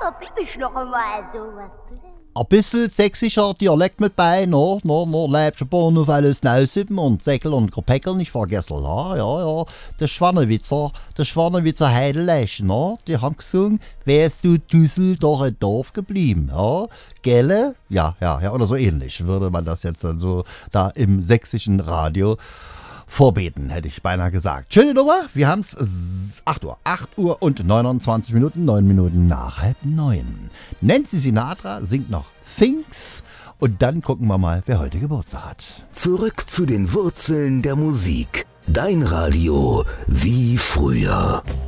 da bin ich noch einmal sowas. Ein bisschen sächsischer Dialekt mit bei, no, lebst ein paar noch alles Nausippen und Säckel und Gepäckel nicht vergessen, ja. Der Schwannewitzer Heidelech, no, die haben gesungen, wärst du Düsseldorf geblieben, ja, gelle? Ja, oder so ähnlich würde man das jetzt dann so da im sächsischen Radio vorbeten, hätte ich beinahe gesagt. Schöne Nummer, wir haben es 8 Uhr und 29 Minuten, 9 Minuten nach 8:30. Nancy Sinatra singt noch Things und dann gucken wir mal, wer heute Geburtstag hat. Zurück zu den Wurzeln der Musik. Dein Radio wie früher.